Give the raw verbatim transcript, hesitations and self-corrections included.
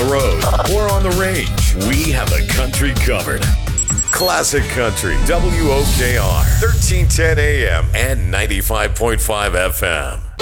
the road or on the range, we have the country covered. Classic Country, W O K R, thirteen ten A M and ninety-five point five F M.